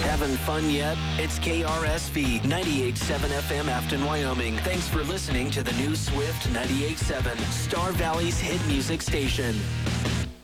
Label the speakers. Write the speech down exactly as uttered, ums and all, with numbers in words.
Speaker 1: Having fun yet? It's K R S V ninety-eight point seven F M Afton, Wyoming. Thanks for listening to the new Swift ninety-eight point seven, Star Valley's hit music station.